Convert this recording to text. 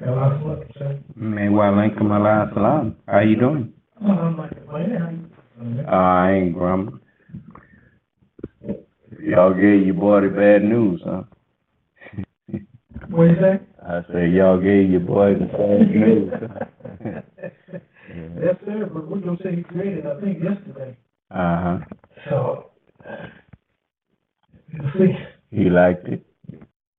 Meanwhile, Lincoln Malai Salam. How you doing? I'm not complaining. How you doing? I ain't grumbling. Y'all gave your boy the bad news, huh? What you say? I said y'all gave your boy the bad news. Yes, sir. But Woodrow said he created, I think, yesterday. Uh huh. So, we'll see. He liked it.